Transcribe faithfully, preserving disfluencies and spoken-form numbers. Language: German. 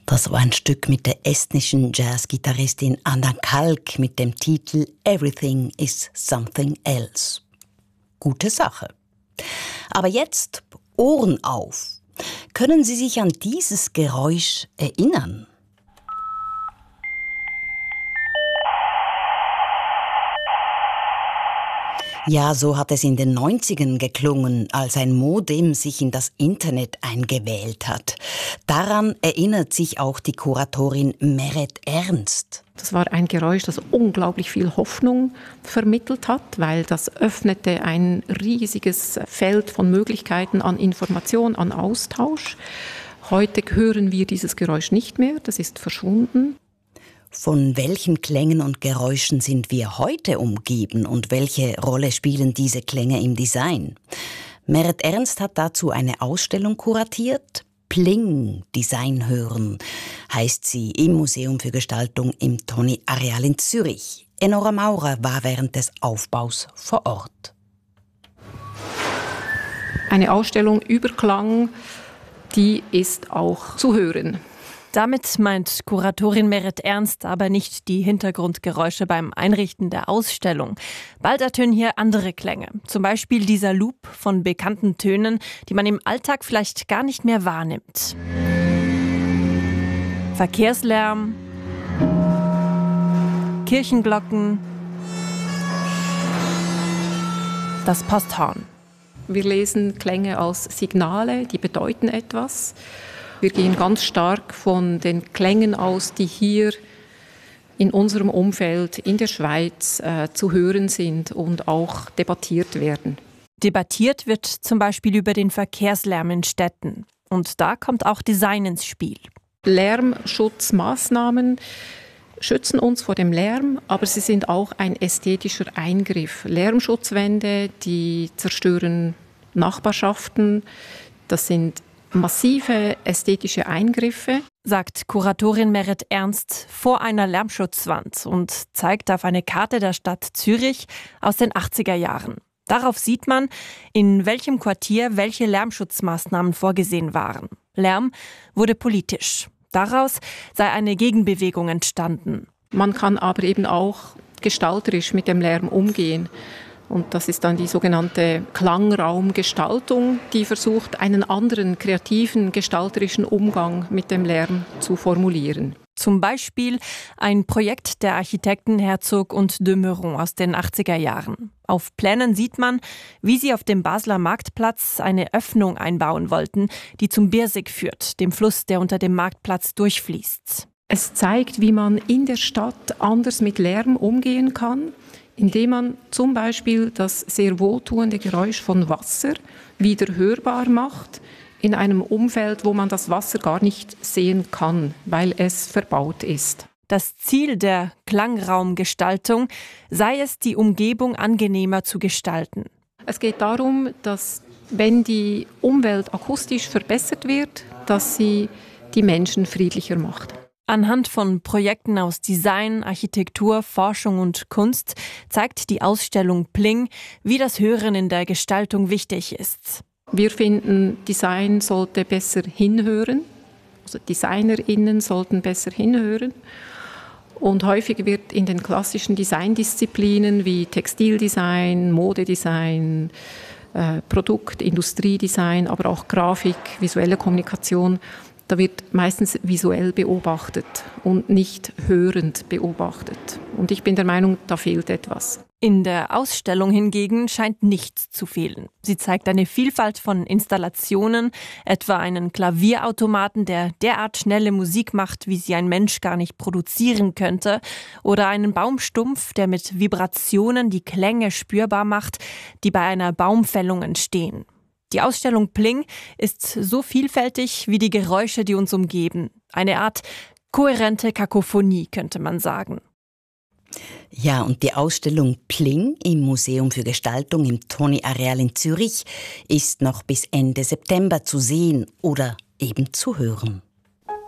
Das war ein Stück mit der estnischen Jazzgitarristin Anna Kalk mit dem Titel Everything is Something Else. Gute Sache. Aber jetzt Ohren auf. Können Sie sich an dieses Geräusch erinnern? Ja, so hat es in den neunzigern geklungen, als ein Modem sich in das Internet eingewählt hat. Daran erinnert sich auch die Kuratorin Meret Ernst. Das war ein Geräusch, das unglaublich viel Hoffnung vermittelt hat, weil das öffnete ein riesiges Feld von Möglichkeiten an Information, an Austausch. Heute hören wir dieses Geräusch nicht mehr, das ist verschwunden. Von welchen Klängen und Geräuschen sind wir heute umgeben und welche Rolle spielen diese Klänge im Design? Meret Ernst hat dazu eine Ausstellung kuratiert. Pling, Design hören, heißt sie im Museum für Gestaltung im Toni-Areal in Zürich. Enora Maurer war während des Aufbaus vor Ort. Eine Ausstellung über Klang, die ist auch zu hören. Damit meint Kuratorin Meret Ernst aber nicht die Hintergrundgeräusche beim Einrichten der Ausstellung. Bald ertönen hier andere Klänge. Zum Beispiel dieser Loop von bekannten Tönen, die man im Alltag vielleicht gar nicht mehr wahrnimmt. Verkehrslärm, Kirchenglocken, das Posthorn. Wir lesen Klänge als Signale, die bedeuten etwas. Wir gehen ganz stark von den Klängen aus, die hier in unserem Umfeld in der Schweiz äh, zu hören sind und auch debattiert werden. Debattiert wird zum Beispiel über den Verkehrslärm in Städten. Und da kommt auch Design ins Spiel. Lärmschutzmaßnahmen schützen uns vor dem Lärm, aber sie sind auch ein ästhetischer Eingriff. Lärmschutzwände, die zerstören Nachbarschaften, das sind massive ästhetische Eingriffe, sagt Kuratorin Meret Ernst vor einer Lärmschutzwand und zeigt auf eine Karte der Stadt Zürich aus den achtziger Jahren. Darauf sieht man, in welchem Quartier welche Lärmschutzmaßnahmen vorgesehen waren. Lärm wurde politisch. Daraus sei eine Gegenbewegung entstanden. Man kann aber eben auch gestalterisch mit dem Lärm umgehen. Und das ist dann die sogenannte Klangraumgestaltung, die versucht, einen anderen kreativen, gestalterischen Umgang mit dem Lärm zu formulieren. Zum Beispiel ein Projekt der Architekten Herzog und de Meuron aus den achtziger Jahren. Auf Plänen sieht man, wie sie auf dem Basler Marktplatz eine Öffnung einbauen wollten, die zum Birsig führt, dem Fluss, der unter dem Marktplatz durchfließt. Es zeigt, wie man in der Stadt anders mit Lärm umgehen kann, indem man zum Beispiel das sehr wohltuende Geräusch von Wasser wieder hörbar macht, in einem Umfeld, wo man das Wasser gar nicht sehen kann, weil es verbaut ist. Das Ziel der Klangraumgestaltung sei es, die Umgebung angenehmer zu gestalten. Es geht darum, dass, wenn die Umwelt akustisch verbessert wird, dass sie die Menschen friedlicher macht. Anhand von Projekten aus Design, Architektur, Forschung und Kunst zeigt die Ausstellung Pling, wie das Hören in der Gestaltung wichtig ist. Wir finden, Design sollte besser hinhören, also DesignerInnen sollten besser hinhören. Und häufig wird in den klassischen Designdisziplinen wie Textildesign, Modedesign, äh, Produkt-, Industriedesign, aber auch Grafik, visuelle Kommunikation, da wird meistens visuell beobachtet und nicht hörend beobachtet. Und ich bin der Meinung, da fehlt etwas. In der Ausstellung hingegen scheint nichts zu fehlen. Sie zeigt eine Vielfalt von Installationen, etwa einen Klavierautomaten, der derart schnelle Musik macht, wie sie ein Mensch gar nicht produzieren könnte, oder einen Baumstumpf, der mit Vibrationen die Klänge spürbar macht, die bei einer Baumfällung entstehen. Die Ausstellung Pling ist so vielfältig wie die Geräusche, die uns umgeben. Eine Art kohärente Kakophonie, könnte man sagen. Ja, und die Ausstellung Pling im Museum für Gestaltung im Toni-Areal in Zürich ist noch bis Ende September zu sehen oder eben zu hören.